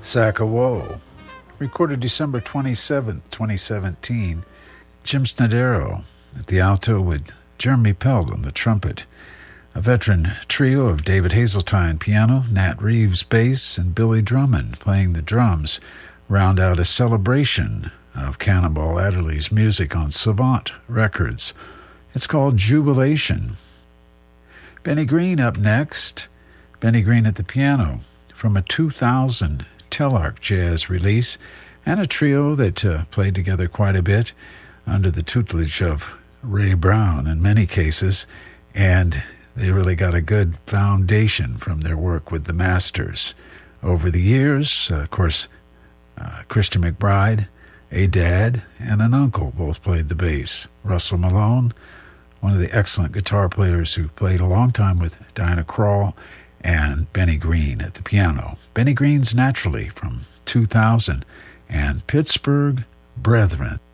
Sakawo, recorded December 27th, 2017. Jim Snodero at the alto with Jeremy Pelt on the trumpet. A veteran trio of David Hazeltine piano, Nat Reeves bass, and Billy Drummond playing the drums round out a celebration of Cannonball Adderley's music on Savant Records. It's called Jubilation. Benny Green up next. Benny Green at the piano from a 2000 Telarc Jazz release, and a trio that played together quite a bit under the tutelage of Ray Brown in many cases, and they really got a good foundation from their work with the masters. Over the years, of course, Christian McBride, a dad, and an uncle both played the bass. Russell Malone, one of the excellent guitar players who played a long time with Diana Krall, and Benny Green at the piano. Benny Green's Naturally from 2000, and Pittsburgh Brethren.